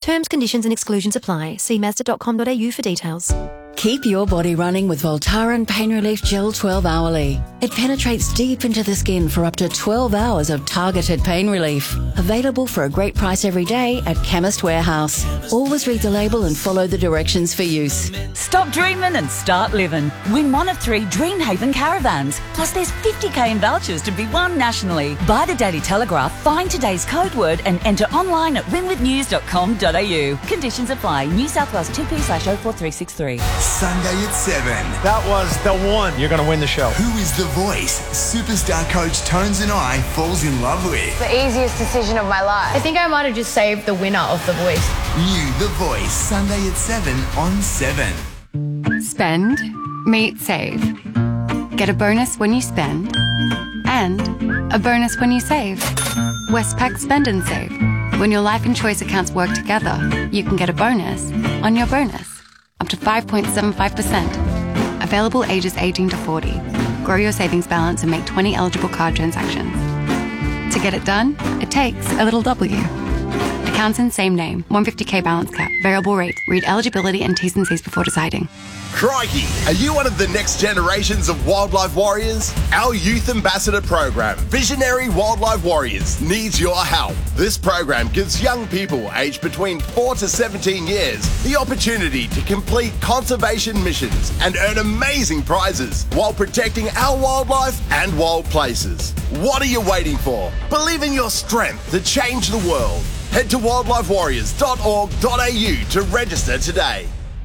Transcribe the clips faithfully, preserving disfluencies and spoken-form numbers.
Terms, conditions and exclusions apply. See mazda dot com dot a u for details. Keep your body running with Voltaren Pain Relief Gel twelve hourly. It penetrates deep into the skin for up to twelve hours of targeted pain relief. Available for a great price every day at Chemist Warehouse. Always read the label and follow the directions for use. Stop dreaming and start living. Win one of three Dreamhaven caravans. Plus there's fifty k in vouchers to be won nationally. Buy the Daily Telegraph, find today's code word and enter online at win with news dot com dot a u. Conditions apply. New South Wales two P slash oh four three six three. Sunday at seven. That was the one. You're going to win the show. Who is the voice superstar coach Tones and I falls in love with? The easiest decision of my life. I think I might have just saved the winner of The Voice. New The Voice, Sunday at seven on seven. Spend, meet, save. Get a bonus when you spend and a bonus when you save. Westpac Spend and Save. When your life and choice accounts work together, you can get a bonus on your bonus. Up to five point seven five percent. Available ages eighteen to forty. Grow your savings balance and make twenty eligible card transactions. To get it done, it takes a little W. Accounts in same name. one hundred fifty k balance cap. Variable rate. Read eligibility and T's and C's before deciding. Crikey! Are you one of the next generations of wildlife warriors? Our Youth Ambassador program, Visionary Wildlife Warriors, needs your help. This program gives young people aged between four to seventeen years the opportunity to complete conservation missions and earn amazing prizes while protecting our wildlife and wild places. What are you waiting for? Believe in your strength to change the world. Head to wildlife warriors dot org dot a u to register today.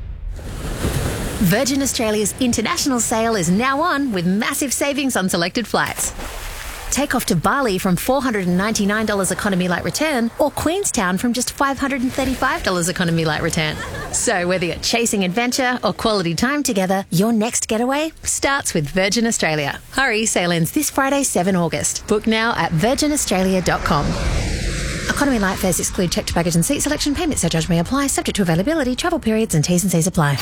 Virgin Australia's international sale is now on with massive savings on selected flights. Take off to Bali from four hundred ninety-nine dollars economy light return or Queenstown from just five hundred thirty-five dollars economy light return. So whether you're chasing adventure or quality time together, your next getaway starts with Virgin Australia. Hurry, sale ends this Friday, seventh of August. Book now at virgin australia dot com. Economy light fares exclude checked baggage and seat selection. Payment surcharge may apply, subject to availability, travel periods and T's and C's apply.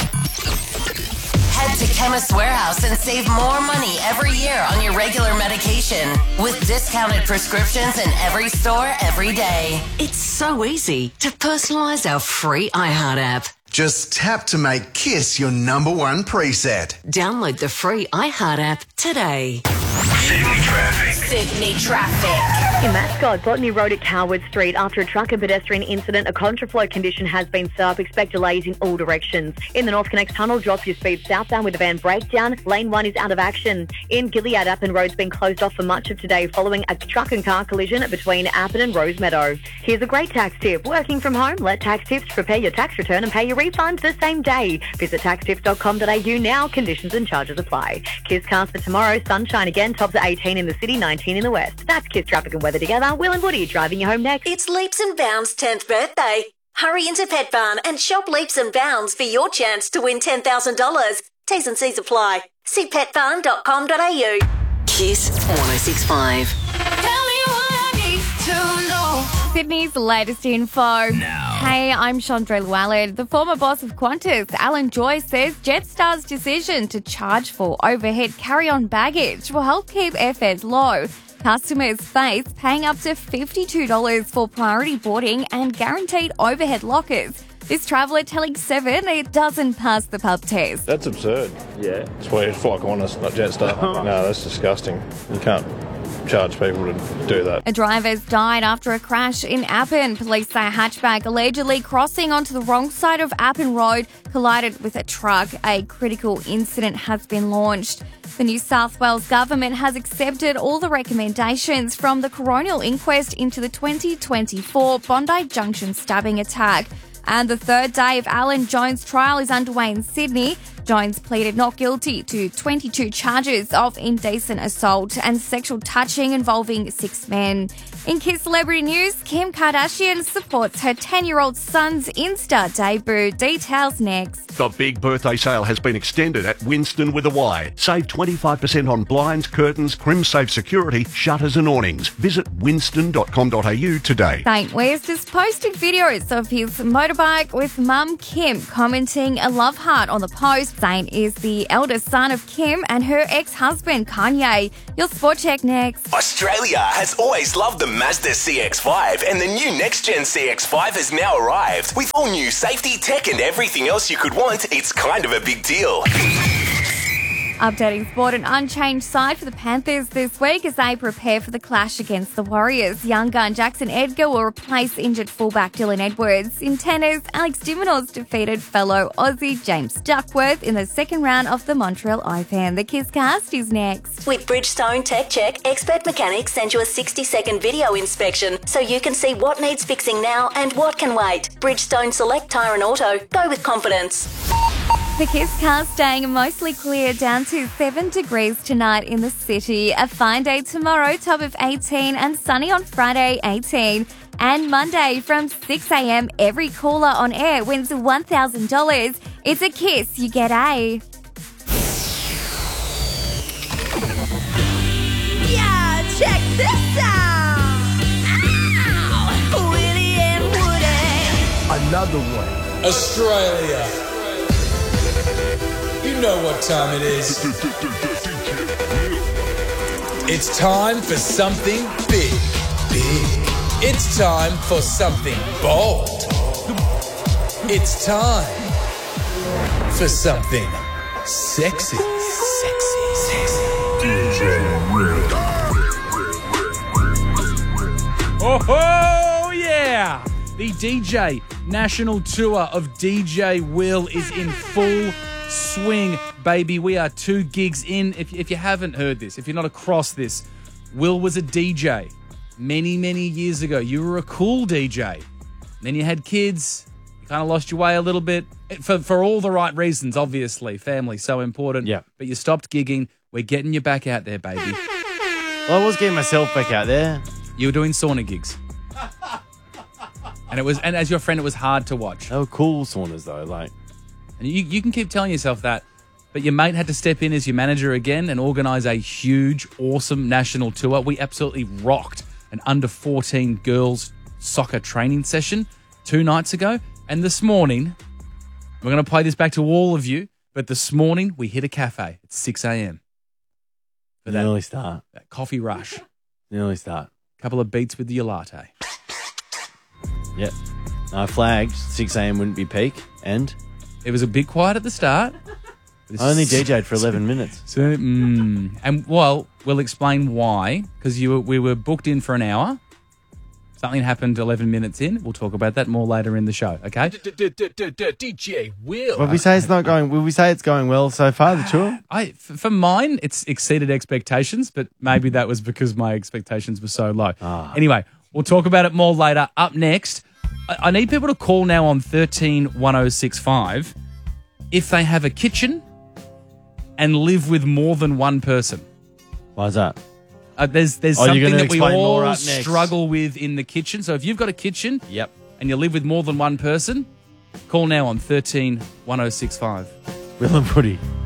Head to Chemist Warehouse and save more money every year on your regular medication with discounted prescriptions in every store every day. It's so easy to personalise our free iHeart app. Just tap to make Kiss your number one preset. Download the free iHeart app today. Sydney traffic. Sydney traffic. In Mascot, Botany Road at Coward Street, after a truck and pedestrian incident, a contraflow condition has been set up. Expect delays in all directions. In the North Connect Tunnel, drop your speed southbound with a van breakdown. Lane one is out of action. In Gilead, Appin Road's been closed off for much of today following a truck and car collision between Appin and Rosemeadow. Here's a great tax tip. Working from home, let Tax Tips prepare your tax return and pay your refund the same day. Visit tax tips dot com dot a u now. Conditions and charges apply. Kiss cast for tomorrow. Sunshine again. Tops at eighteen in the city, nineteen in the west. That's Kiss traffic and weather together. Will and Woody driving you home next. It's Leaps and Bounds' tenth birthday. Hurry into Pet Barn and shop Leaps and Bounds for your chance to win ten thousand dollars. T's and C's apply. See pet barn dot com dot a u. Kiss one oh six point five. Tell me what I need to know. Sydney's latest info. Now. Hey, I'm Chandra Llewellyn. The former boss of Qantas, Alan Joy, says Jetstar's decision to charge for overhead carry-on baggage will help keep airfares low. Customers face paying up to fifty-two dollars for priority boarding and guaranteed overhead lockers. This traveller telling Seven it doesn't pass the pub test. That's absurd. Yeah. It's why it's like Qantas, not Jetstar. No, that's disgusting. You can't charge people to do that. A driver's died after a crash in Appin. Police say a hatchback allegedly crossing onto the wrong side of Appin Road collided with a truck. A critical incident has been launched. The New South Wales government has accepted all the recommendations from the coronial inquest into the twenty twenty-four Bondi Junction stabbing attack. And the third day of Alan Jones' trial is underway in Sydney. Jones pleaded not guilty to twenty-two charges of indecent assault and sexual touching involving six men. In Kiss Celebrity News, Kim Kardashian supports her ten-year-old son's Insta debut. Details next. The big birthday sale has been extended at Winston with a Y. Save twenty-five percent on blinds, curtains, CrimSafe security, shutters and awnings. Visit winston dot com dot a u today. Saint West has posted videos of his motorbike with mum Kim commenting a love heart on the post. Saint is the eldest son of Kim and her ex-husband, Kanye. Your sport check next. Australia has always loved the Mazda C X five, and the new next-gen C X five has now arrived. With all new safety, tech and everything else you could want, it's kind of a big deal. Updating sport, an unchanged side for the Panthers this week as they prepare for the clash against the Warriors. Young gun Jackson Edgar will replace injured fullback Dylan Edwards. In tennis, Alex de Minaur defeated fellow Aussie James Duckworth in the second round of the Montreal Open. The Kisscast is next. With Bridgestone Tech Check, expert mechanics send you a sixty-second video inspection so you can see what needs fixing now and what can wait. Bridgestone Select Tyre and Auto. Go with confidence. The Kisscast staying mostly clear, down to seven degrees tonight in the city. A fine day tomorrow, top of eighteen, and sunny on Friday, eighteen. And Monday from six a.m, every caller on air wins one thousand dollars. It's a Kiss, you get a... Yeah, check this out! Ow! Willie and Woody. Another one. Australia. You know what time it is. It's time for something big. Big. It's time for something bold. It's time for something sexy. Sexy, sexy. D J Will. Oh, oh yeah! The D J National Tour of D J Will is in full swing, baby. We are two gigs in. If, if you haven't heard this, if you're not across this, Will was a D J many, many years ago. You were a cool D J. Then you had kids. You kind of lost your way a little bit. For, for all the right reasons, obviously. Family, so important. Yeah. But you stopped gigging. We're getting you back out there, baby. Well, I was getting myself back out there. You were doing sauna gigs. And it was, and as your friend, it was hard to watch. They were cool saunas, though, like... And you, you can keep telling yourself that, but your mate had to step in as your manager again and organise a huge, awesome national tour. We absolutely rocked an under fourteen girls soccer training session two nights ago. And this morning, we're going to play this back to all of you, but this morning we hit a cafe at six a.m. For that early start. That coffee rush. The early start. Couple of beats with your latte. Yep. I flagged six a.m. wouldn't be peak, and... It was a bit quiet at the start. I only D J'd for eleven minutes. So, mm, and, well, we'll explain why, because you were, we were booked in for an hour. Something happened eleven minutes in. We'll talk about that more later in the show, okay? D J Will. Well, we say it's not going... Will we say it's going well so far, the tour? I, for mine, it's exceeded expectations, but maybe that was because my expectations were so low. Ah. Anyway, we'll talk about it more later. Up next... I need people to call now on thirteen one oh six five if they have a kitchen and live with more than one person. Why is that? Uh, there's there's oh, something that we all right struggle with in the kitchen. So if you've got a kitchen yep. and you live with more than one person, call now on thirteen one oh six five. Will and Woody.